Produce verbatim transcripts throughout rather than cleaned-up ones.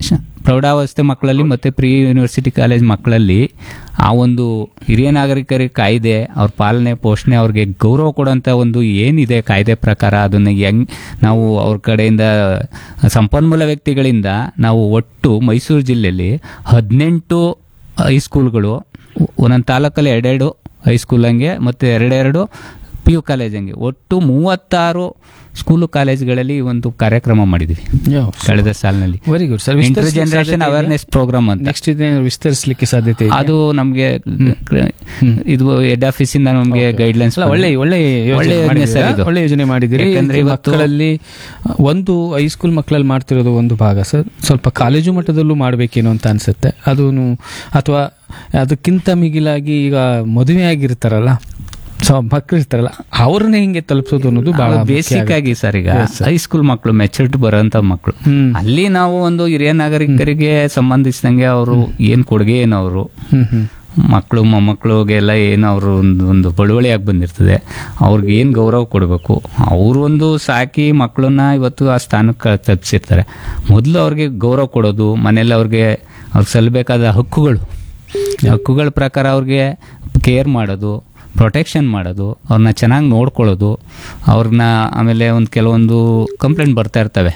ಪ್ರೌಢಾವಸ್ಥೆ ಮಕ್ಕಳಲ್ಲಿ ಮತ್ತು pre university college ಮಕ್ಕಳಲ್ಲಿ ಆ ಒಂದು ಹಿರಿಯ ನಾಗರಿಕರಿಗೆ ಕಾಯ್ದೆ ಅವ್ರ ಪಾಲನೆ ಪೋಷಣೆ ಅವ್ರಿಗೆ ಗೌರವ ಕೊಡೋಂಥ ಒಂದು ಏನಿದೆ ಕಾಯ್ದೆ ಪ್ರಕಾರ ಅದನ್ನು ಹೆಂಗ್ ನಾವು ಅವ್ರ ಕಡೆಯಿಂದ ಸಂಪನ್ಮೂಲ ವ್ಯಕ್ತಿಗಳಿಂದ ನಾವು ಒಟ್ಟು ಮೈಸೂರು ಜಿಲ್ಲೆಯಲ್ಲಿ ಹದಿನೆಂಟು ಹೈಸ್ಕೂಲ್ಗಳು ಒಂದೊಂದು ತಾಲೂಕಲ್ಲಿ ಎರಡೆರಡು ಹೈಸ್ಕೂಲ್ ಹಂಗೆ ಮತ್ತು ಎರಡೆರಡು ಪಿ ಯು ಕಾಲೇಜ್ ಹಂಗೆ ಒಟ್ಟು ಮೂವತ್ತಾರು ಸ್ಕೂಲು ಕಾಲೇಜ್ಗಳಲ್ಲಿ ಒಂದು ಕಾರ್ಯಕ್ರಮ ಮಾಡಿದ್ವಿ ಕಳೆದ ಸಾಲಿನಲ್ಲಿ. Very good sir. Inter generation awareness program ಅಂತ ನೆಕ್ಸ್ಟ್ ವಿಸ್ತರಿಸಲಿಕ್ಕೆ ಸಾಧ್ಯತೆ ಇದೆ? ಅದು ನಮಗೆ ಇದು ಹೆಡ್ ಆಫೀಸ್ ಇಂದ ನಮಗೆ ಗೈಡ್ಲೈನ್ಸ್ ಒಳ್ಳೆ ಒಳ್ಳೆ ಒಳ್ಳೆ ಯೋಜನೆ ಮಾಡಿದ್ದೀರಿ. ಯಾಕಂದ್ರೆ ಮಕ್ಕಳಲ್ಲಿ ಒಂದು ಹೈಸ್ಕೂಲ್ ಮಕ್ಕಳಲ್ಲಿ ಮಾಡ್ತಿರೋದು ಒಂದು ಭಾಗ ಸರ್, ಸ್ವಲ್ಪ ಕಾಲೇಜು ಮಟ್ಟದಲ್ಲೂ ಮಾಡಬೇಕೇನೋ ಅಂತ ಅನ್ಸುತ್ತೆ. ಅದು ಅಥವಾ ಅದಕ್ಕಿಂತ ಮಿಗಿಲಾಗಿ ಈಗ ಮದುವೆ ಆಗಿರ್ತಾರಲ್ಲ ಸೊ ಮಕ್ಕಳು ಇರ್ತಾರಲ್ಲ ಅವ್ರನ್ನೇ ಹಿಂಗೆ ತಲುಪಿಸೋದು ಅನ್ನೋದು ಬಹಳ ಬೇಸಿಕ್ ಆಗಿ ಸರ್. ಈಗ ಹೈಸ್ಕೂಲ್ ಮಕ್ಕಳು ಮೆಚೂರಿಟಿ ಬರೋಂಥ ಮಕ್ಕಳು ಅಲ್ಲಿ ನಾವು ಒಂದು ಹಿರಿಯ ನಾಗರಿಕರಿಗೆ ಸಂಬಂಧಿಸಿದಂಗೆ ಅವರು ಏನ್ ಕೊಡುಗೆ ಏನು ಅವರು ಮಕ್ಕಳು ಮೊಮ್ಮಕ್ಕಳಿಗೆಲ್ಲ ಏನು ಅವರು ಒಂದು ಒಂದು ಬಳುವಳಿಯಾಗಿ ಬಂದಿರ್ತದೆ, ಅವ್ರಿಗೆ ಏನು ಗೌರವ ಕೊಡಬೇಕು, ಅವರು ಒಂದು ಸಾಕಿ ಮಕ್ಕಳನ್ನ ಇವತ್ತು ಆ ಸ್ಥಾನಕ್ಕೆ ತಪ್ಪಿಸಿರ್ತಾರೆ. ಮೊದಲು ಅವ್ರಿಗೆ ಗೌರವ ಕೊಡೋದು, ಮನೇಲಿ ಅವ್ರಿಗೆ ಅವ್ರಿಗೆ ಸಲ್ಲಬೇಕಾದ ಹಕ್ಕುಗಳು ಹಕ್ಕುಗಳ ಪ್ರಕಾರ ಅವ್ರಿಗೆ ಕೇರ್ ಮಾಡೋದು, ಪ್ರೊಟೆಕ್ಷನ್ ಮಾಡೋದು, ಅವ್ರನ್ನ ಚೆನ್ನಾಗಿ ನೋಡ್ಕೊಳ್ಳೋದು, ಅವ್ರನ್ನ ಆಮೇಲೆ ಒಂದು ಕೆಲವೊಂದು ಕಂಪ್ಲೇಂಟ್ ಬರ್ತಾ ಇರ್ತವೆ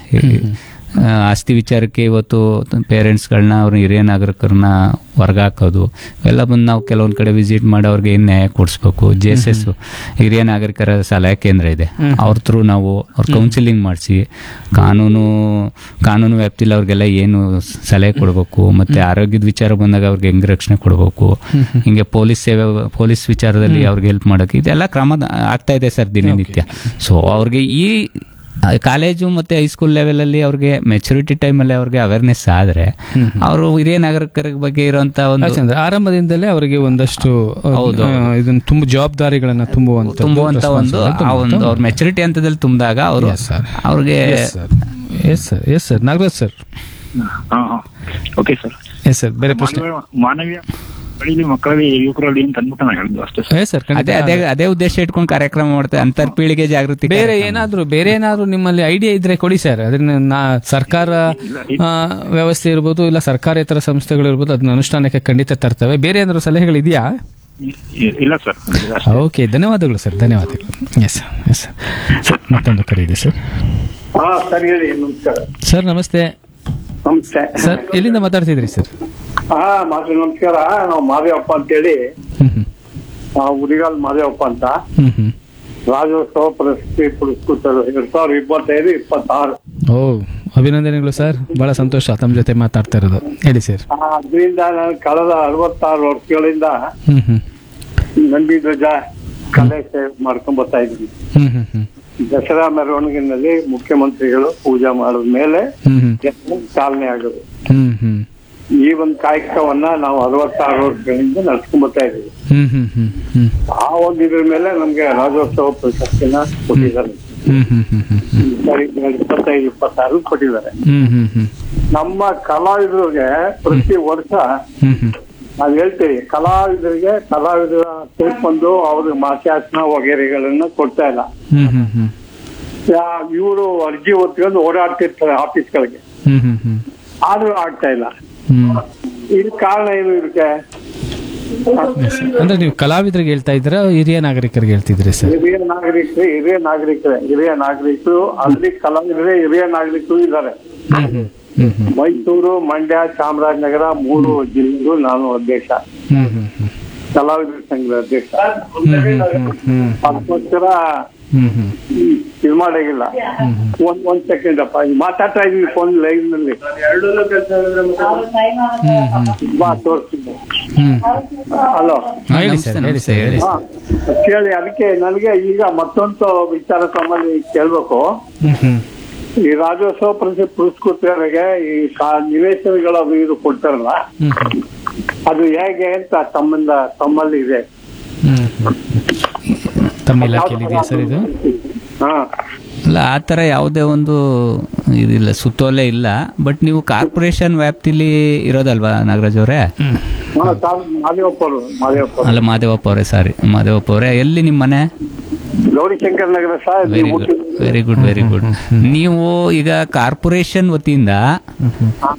ಆಸ್ತಿ ವಿಚಾರಕ್ಕೆ. ಇವತ್ತು ಪೇರೆಂಟ್ಸ್ಗಳನ್ನ ಅವ್ರ ಹಿರಿಯ ನಾಗರಿಕರನ್ನ ಹೊರಗಾಕೋದು ಎಲ್ಲ ಬಂದು ನಾವು ಕೆಲವೊಂದು ಕಡೆ ವಿಸಿಟ್ ಮಾಡಿ ಅವ್ರಿಗೆ ಏನು ನ್ಯಾಯ ಕೊಡಿಸ್ಬೇಕು. ಜೆ ಎಸ್ ಎಸ್ ಹಿರಿಯ ನಾಗರಿಕರ ಸಲಹೆ ಕೇಂದ್ರ ಇದೆ, ಅವ್ರ ಥ್ರೂ ನಾವು ಅವ್ರ ಕೌನ್ಸಿಲಿಂಗ್ ಮಾಡಿಸಿ ಕಾನೂನು ಕಾನೂನು ವ್ಯಾಪ್ತಿಲಿ ಅವ್ರಿಗೆಲ್ಲ ಏನು ಸಲಹೆ ಕೊಡಬೇಕು, ಮತ್ತು ಆರೋಗ್ಯದ ವಿಚಾರ ಬಂದಾಗ ಅವ್ರಿಗೆ ಹೆಂಗೆ ರಕ್ಷಣೆ ಕೊಡಬೇಕು, ಹಿಂಗೆ ಪೊಲೀಸ್ ಸೇವೆ ಪೊಲೀಸ್ ವಿಚಾರದಲ್ಲಿ ಅವ್ರಿಗೆ ಹೆಲ್ಪ್ ಮಾಡೋಕ್ಕೆ ಇದೆಲ್ಲ ಕ್ರಮ ಆಗ್ತಾ ಇದೆ ಸರ್ ದಿನನಿತ್ಯ. ಸೊ ಅವ್ರಿಗೆ ಈ ಕಾಲೇಜು ಮತ್ತು ಹೈಸ್ಕೂಲ್ ಲೆವೆಲಲ್ಲಿ ಅವ್ರಿಗೆ ಮೆಚುರಿಟಿ ಟೈಮಲ್ಲಿ ಅವ್ರಿಗೆ ಅವೇರ್ನೆಸ್ ಆದರೆ ಅವರು ಹಿರಿಯ ನಾಗರಿಕರ ಬಗ್ಗೆ ಇರುವಂತ ಒಂದು ಆರಂಭದಿಂದಲೇ ಅವರಿಗೆ ಒಂದಷ್ಟು ಇದನ್ನ ತುಂಬ ಜವಾಬ್ದಾರಿಗಳನ್ನ ತುಂಬುವಂತ ತುಂಬುವಂತ ಒಂದು ಆ ಒಂದು ಅವ್ರ ಮೆಚುರಿಟಿ ಹಂತದಲ್ಲಿ ತುಂಬಿದಾಗ ಅವರು ಅವ್ರಿಗೆ yes sir yes sir Nagaraj sir. Okay sir. Yes sir. ಬೇರೆ ಪ್ರಶ್ನೆ? ಮಾನವೀಯ ಮಕ್ಕಳಲ್ಲಿ ಯುವಕರಲ್ಲಿ ಏನು ತಂದ್ಬಿಟ್ಟು ನಾನು ಹೇಳಿದ್ದು ಅಷ್ಟೇ ಸರ್. ಅದೇ ಅದೇ ಅದೇ ಉದ್ದೇಶ ಇಟ್ಕೊಂಡು ಕಾರ್ಯಕ್ರಮ ಮಾಡ್ತಾರೆ, ಅಂತರ್ ಪೀಳಿಗೆ ಜಾಗೃತಿ. ಬೇರೆ ಏನಾದ್ರು ಬೇರೆ ಏನಾದ್ರು ನಿಮ್ಮಲ್ಲಿ ಐಡಿಯಾ ಇದ್ರೆ ಕೊಡಿ ಸರ್. ಅದನ್ನ ನಾ ಸರ್ಕಾರ ವ್ಯವಸ್ಥೆ ಇರ್ಬೋದು, ಇಲ್ಲ ಸರ್ಕಾರೇತರ ಸಂಸ್ಥೆಗಳು ಇರ್ಬೋದು, ಅದನ್ನ ಅನುಷ್ಠಾನಕ್ಕೆ ಖಂಡಿತ ತರ್ತವೆ. ಬೇರೆ ಏನಾದ್ರು ಸಲಹೆಗಳಿದೆಯಾ? ಇಲ್ಲ ಸರ್. ಓಕೆ, ಧನ್ಯವಾದಗಳು ಸರ್, ಧನ್ಯವಾದಗಳು. S yes sir. ಮತ್ತೊಂದು ಕರೆ ಇದೆ ಸರ್. ಸರ್ ನಮಸ್ತೆ. ನಮಸ್ತೆ ಸರ್, ಎಲ್ಲಿಂದ ಮಾತಾಡ್ತಿದ್ರಿ ಸರ್? ಹಾ ಮಾತ್ರ ನಮಸ್ಕಾರ. ನಾವು ಮಾದೇವಪ್ಪ ಅಂತೇಳಿ, ಉರಿಗಾಲ್ ಮಾದೇವಪ್ಪ ಅಂತ, ರಾಜ್ಯೋತ್ಸವ ಪ್ರಶಸ್ತಿ ಪುರಸ್ಕೃತರು ಎರಡ್ ಸಾವಿರದ ಇಪ್ಪತ್ತೈದು ಇಪ್ಪತ್ತಾರು. ಓ, ಅಭಿನಂದನೆಗಳು ಸರ್, ಬಹಳ ಸಂತೋಷ ತಮ್ಮ ಜೊತೆ ಮಾತಾಡ್ತಾ ಇರೋದು. ಹೇಳಿ ಸರ್. ಅದರಿಂದ ನಾನು ಕಳೆದ ಅರವತ್ತಾರು ವರ್ಷಗಳಿಂದ ನಂಬಿ ಧ್ವಜ ಕಲೆ ಸೇವೆ ಮಾಡ್ಕೊಂಡ್ ಬರ್ತಾ ಇದ್ದೀನಿ. ದಸರಾ ಮೆರವಣಿಗೆನಲ್ಲಿ ಮುಖ್ಯಮಂತ್ರಿಗಳು ಪೂಜೆ ಮಾಡಿದ ಮೇಲೆ ಚಾಲನೆ ಆಗೋದು. ಈ ಒಂದು ಕಾಯಕವನ್ನ ನಾವು ಅರವತ್ತಾರು ವರ್ಷಗಳಿಂದ ನಡ್ಸ್ಕೊಂಡ್ ಬರ್ತಾ ಇದ್ದೀವಿ. ಆ ಒಂದು ಇದ್ರ ಮೇಲೆ ನಮ್ಗೆ ರಾಜ್ಯೋತ್ಸವ ಪ್ರಶಸ್ತಿನ ಕೊಟ್ಟಿದ್ದಾರೆ. ಇಪ್ಪತ್ತೈದು ಇಪ್ಪತ್ತಾರು ಕೊಟ್ಟಿದ್ದಾರೆ. ನಮ್ಮ ಕಲಾವಿದರಿಗೆ ಪ್ರತಿ ವರ್ಷ ನಾವ್ ಹೇಳ್ತೀವಿ, ಕಲಾವಿದರಿಗೆ ಕಲಾವಿದರ ಸೇರ್ಕೊಂಡು ಅವ್ರಿಗೆ ಮಾಸಾಸನ ವಗೇರೆಗಳನ್ನ ಕೊಡ್ತಾ ಇಲ್ಲ. ಇವರು ಅರ್ಜಿ ಹೊತ್ಕೊಂಡು ಓಡಾಡ್ತಿರ್ತಾರೆ ಆಫೀಸ್ಗಳಿಗೆ, ಆದ್ರೂ ಆಗ್ತಾ ಇಲ್ಲ. ಇದಕ್ಕೆ ಕಾರಣ ಏನು? ಇದಕ್ಕೆ ಅಂದ್ರೆ ನೀವು ಕಲಾವಿದರಿಗೆ ಹೇಳ್ತಾ ಇದ್ದೀರಾ, ಹಿರಿಯ ನಾಗರಿಕರಿಗೆ ಹೇಳ್ತಿದ್ರಿ ಸರ್? ಹಿರಿಯ ನಾಗರಿಕರು ಹಿರಿಯ ನಾಗರಿಕರೇ ಹಿರಿಯ ನಾಗರಿಕರು ಅಲ್ಲಿ ಕಲಾವಿದರೇ ಹಿರಿಯ ನಾಗರಿಕರು ಇದ್ದಾರೆ. ಮೈಸೂರು, ಮಂಡ್ಯ, ಚಾಮರಾಜನಗರ ಮೂರು ಜಿಲ್ಲೆಗೂ ನಾನು ಅಧ್ಯಕ್ಷ, ಕಲಾವಿದರ ಸಂಘದ ಅಧ್ಯಕ್ಷ. ಅದಕ್ಕೋಸ್ಕರ ಇದು ಮಾಡಾಗಿಲ್ಲ. ಒಂದ್ ಒಂದ್ ಸೆಕೆಂಡ್ ಅಪ್ಪ, ಮಾತಾಡ್ತಾ ಇದೀವಿ ಫೋನ್ ಲೈವ್ ನಲ್ಲಿ, ತೋರಿಸ್ತೀನಿ. ಹಲೋ, ಕೇಳಿ. ಅದಕ್ಕೆ ನನಗೆ ಈಗ ಮತ್ತೊಂದು ವಿಚಾರ ಸಂಬಂಧ ಕೇಳ್ಬೇಕು. ಈ ರಾಜ್ಯೋತ್ಸವ ಪ್ರಶಸ್ತಿ ಪುರಸ್ಕೃತರಿಗೆ ಈ ನಿವೇಶನಗಳ ಇದು ಕೊಡ್ತಾರಲ್ಲ, ಅದು ಹೇಗೆ ಅಂತ ತಮ್ಮಿಂದ ತಮ್ಮಲ್ಲಿ ಇದೆ? ತಮ್ಮ ಇಲಾಖೆಯಲ್ಲಿ ಇದೆಯಾ ಸರ್ ಇದು? ಇಲ್ಲ, ಆ ಥರ ಯಾವುದೇ ಒಂದು ಇದಿಲ್ಲ, ಸುತ್ತೋಲೆ ಇಲ್ಲ. ಬಟ್ ನೀವು ಕಾರ್ಪೊರೇಷನ್ ವ್ಯಾಪ್ತಿಲಿ ಇರೋದಲ್ವಾ ನಾಗರಾಜ್ ಅವರೇ? ಅಲ್ಲ, ಮಾದೇವಪ್ಪ ಅವರೇ, ಸಾರಿ ಮಾದೇವಪ್ಪ ಅವರೇ. ಎಲ್ಲಿ ನಿಮ್ಮ ಮನೆ? ಗೌರಿಶಂಕರ್ ನಗರ sir. Very good very good very good. ನೀವು ಈಗ ಕಾರ್ಪೊರೇಷನ್ ವತಿಯಿಂದ